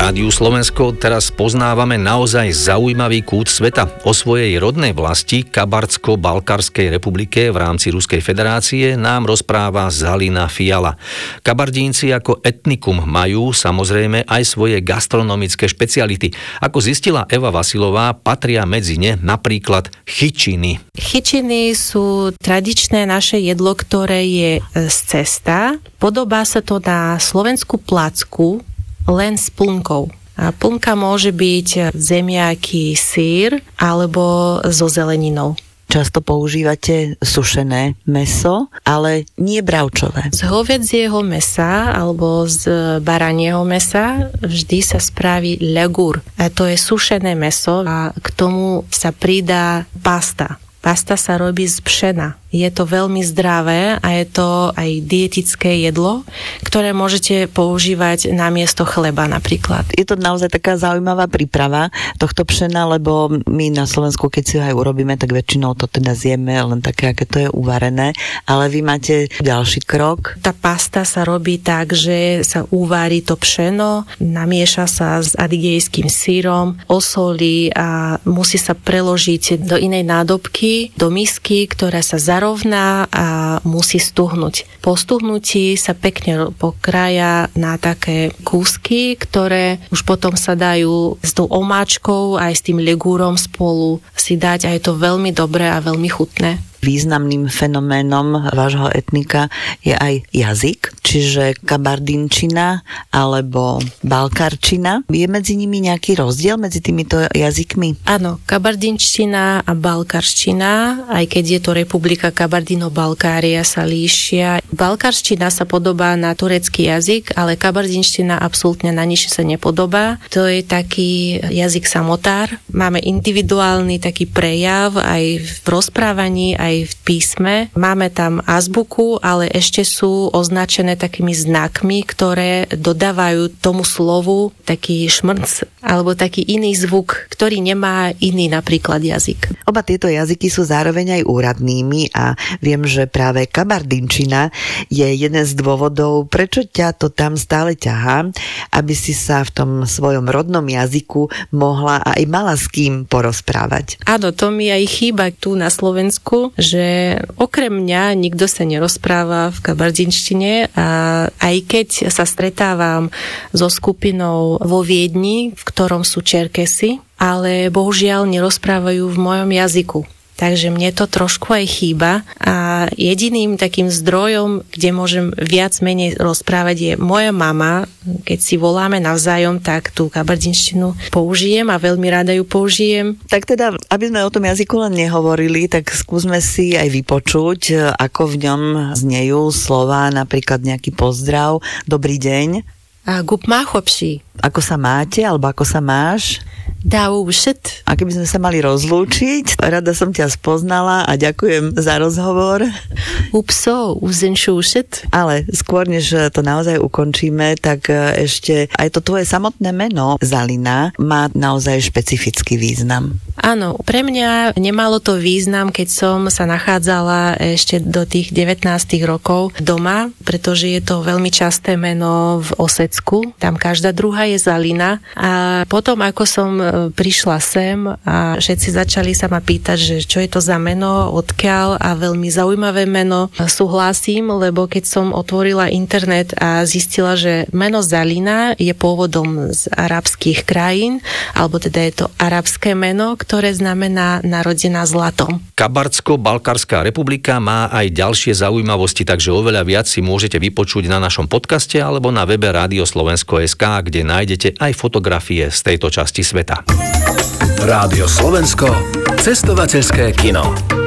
Rádiu Slovensko teraz poznávame naozaj zaujímavý kút sveta. O svojej rodnej vlasti, Kabardsko-Balkarskej republike v rámci Ruskej federácie, nám rozpráva Zalina Fiala. Kabardínci ako etnikum majú samozrejme aj svoje gastronomické špeciality. Ako zistila Eva Vasilová, patria medzi ne napríklad chyčiny. Chyčiny sú tradičné naše jedlo, ktoré je z cesta. Podobá sa to na slovenskú placku, len s plnkou. A plnka môže byť zemiaky, syr alebo so zeleninou. Často používate sušené mäso, ale nie bravčové. Z hovädzieho mäsa alebo z baranieho mäsa vždy sa spraví legur. A to je sušené mäso a k tomu sa pridá pasta. Pasta sa robí z pšena. Je to veľmi zdravé a je to aj dietické jedlo, ktoré môžete používať namiesto chleba napríklad. Je to naozaj taká zaujímavá príprava tohto pšena, lebo my na Slovensku, keď si ho aj urobíme, tak väčšinou to teda zjeme len také, aké to je uvarené. Ale vy máte ďalší krok. Tá pasta sa robí tak, že sa uvarí to pšeno, namieša sa s adigejským syrom, osolí a musí sa preložiť do inej nádobky, do misky, ktorá sa zarovná a musí stuhnúť. Po stuhnutí sa pekne pokrája na také kúsky, ktoré už potom sa dajú s tou omáčkou aj s tým legúrom spolu si dať a je to veľmi dobré a veľmi chutné. Významným fenoménom vášho etnika je aj jazyk, čiže kabardinčina alebo balkarčina. Je medzi nimi nejaký rozdiel medzi týmito jazykmi? Áno, kabardinčina a balkarčina, aj keď je to republika Kabardino-Balkária, sa líšia. Balkarčina sa podobá na turecký jazyk, ale kabardinčina absolútne na nič sa nepodobá. To je taký jazyk samotár. Máme individuálny taký prejav aj v rozprávaní, aj v písme. Máme tam azbuku, ale ešte sú označené takými znakmi, ktoré dodávajú tomu slovu taký šmrnc alebo taký iný zvuk, ktorý nemá iný napríklad jazyk. Oba tieto jazyky sú zároveň aj úradnými a viem, že práve kabardinčina je jeden z dôvodov, prečo ťa to tam stále ťahá, aby si sa v tom svojom rodnom jazyku mohla a aj mala s kým porozprávať. Áno, to mi aj chýba tu na Slovensku, že okrem mňa nikto sa nerozpráva v kabardinštine a aj keď sa stretávam so skupinou vo Viedni, v ktorom sú Čerkesy, ale bohužiaľ nerozprávajú v mojom jazyku. Takže mne to trošku aj chýba a jediným takým zdrojom, kde môžem viac menej rozprávať, je moja mama. Keď si voláme navzájom, tak tú kabardinštinu použijem a veľmi rada ju použijem. Tak teda, aby sme o tom jazyku len nehovorili, tak skúsme si aj vypočuť, ako v ňom znejú slova, napríklad nejaký pozdrav, dobrý deň. A gup máchopší. Ako sa máte, alebo ako sa máš? Daušet. A keby sme sa mali rozlúčiť, rada som ťa spoznala a ďakujem za rozhovor. Upso, uzenšúšet. Ale skôr, než to naozaj ukončíme, tak ešte aj to tvoje samotné meno, Zalina, má naozaj špecifický význam. Áno, pre mňa nemalo to význam, keď som sa nachádzala ešte do tých 19 rokov doma, pretože je to veľmi časté meno v Osecku. Tam každá druhá je Zalina. A potom, ako som prišla sem a všetci začali sa ma pýtať, že čo je to za meno, odkiaľ, a veľmi zaujímavé meno. Súhlasím, lebo keď som otvorila internet a zistila, že meno Zalina je pôvodom z arabských krajín, alebo teda je to arabské meno, ktoré znamená narodená zlatom. Kabardsko-Balkárska republika má aj ďalšie zaujímavosti, takže oveľa viac si môžete vypočuť na našom podcaste alebo na webe Radioslovensko.sk, kde nájdete aj fotografie z tejto časti sveta. Rádio Slovensko, cestovateľské kino.